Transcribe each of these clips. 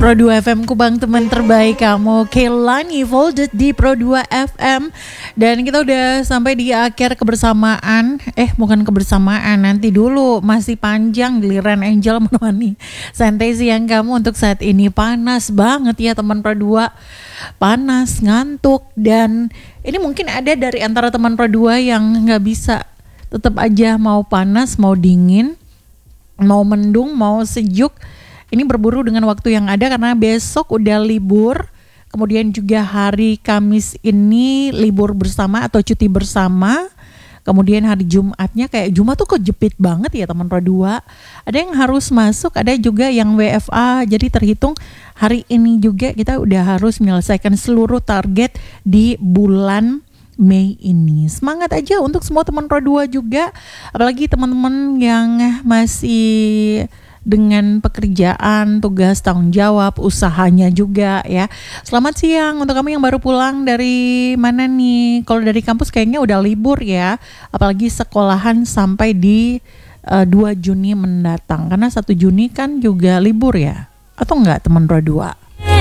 Pro 2 FM Kubang, teman terbaik kamu. Kehlani Folded di Pro 2 FM. Dan kita udah sampai di akhir kebersamaan. Bukan kebersamaan, nanti dulu, masih panjang giliran Angel menemani santai siang kamu untuk saat ini. Panas banget ya teman Pro 2. Panas, ngantuk. Dan ini mungkin ada dari antara teman Pro 2 yang gak bisa, tetap aja mau panas, mau dingin, mau mendung, mau sejuk. Ini berburu dengan waktu yang ada karena besok udah libur. Kemudian juga hari Kamis ini libur bersama atau cuti bersama. Kemudian hari Jumatnya kayak Jumat tuh kejepit banget ya teman Pro 2. Ada yang harus masuk, ada juga yang WFA. Jadi terhitung hari ini juga kita udah harus menyelesaikan seluruh target di bulan Mei ini. Semangat aja untuk semua teman Pro 2 juga. Apalagi teman-teman yang masih dengan pekerjaan, tugas, tanggung jawab, usahanya juga ya. Selamat siang untuk kamu yang baru pulang dari mana nih? Kalau dari kampus kayaknya udah libur ya. Apalagi sekolahan sampai di 2 Juni mendatang. Karena 1 Juni kan juga libur ya. Atau enggak teman Pro 2?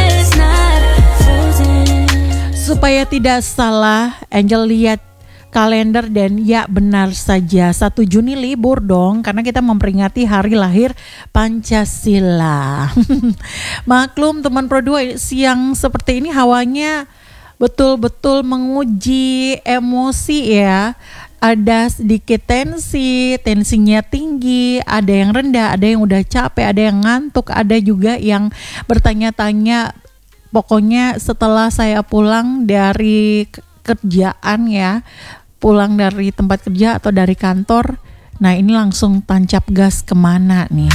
Supaya tidak salah, Angel lihat kalender dan ya benar saja 1 Juni libur dong karena kita memperingati hari lahir Pancasila. Maklum teman Pro 2 siang seperti ini hawanya betul-betul menguji emosi ya. Ada sedikit tensinya tinggi, ada yang rendah, ada yang udah capek, ada yang ngantuk, ada juga yang bertanya-tanya. Pokoknya setelah saya pulang dari kerjaan ya, pulang dari tempat kerja atau dari kantor, nah ini langsung tancap gas kemana nih?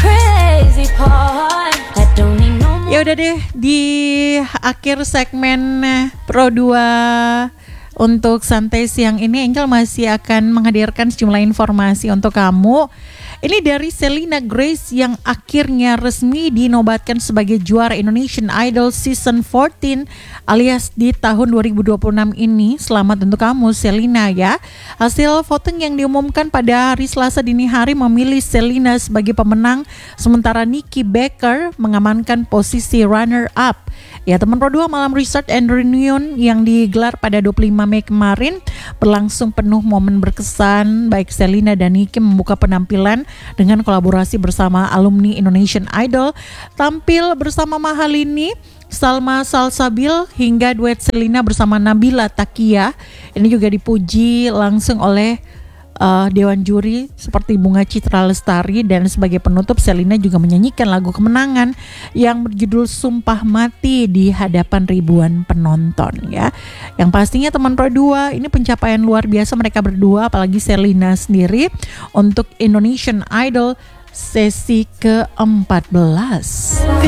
Ya udah deh, di akhir segmen Pro 2 untuk santai siang ini Angel masih akan menghadirkan sejumlah informasi untuk kamu. Ini dari Selina Grace yang akhirnya resmi dinobatkan sebagai juara Indonesian Idol Season 14 alias di tahun 2026 ini. Selamat untuk kamu Selina ya. Hasil voting yang diumumkan pada hari Selasa dini hari memilih Selina sebagai pemenang, sementara Nikki Baker mengamankan posisi runner up. Ya teman Pro 2, malam Research and Reunion yang digelar pada 25 Mei kemarin berlangsung penuh momen berkesan. Baik Selina dan Nikki membuka penampilan dengan kolaborasi bersama alumni Indonesian Idol, tampil bersama Mahalini, Salma Salsabil hingga duet Selina bersama Nabila Takia. Ini juga dipuji langsung oleh Dewan Juri seperti Bunga Citra Lestari, dan sebagai penutup Selina juga menyanyikan lagu kemenangan yang berjudul Sumpah Mati di hadapan ribuan penonton ya. Yang pastinya teman Pro 2 ini pencapaian luar biasa mereka berdua, apalagi Selina sendiri untuk Indonesian Idol sesi ke-14.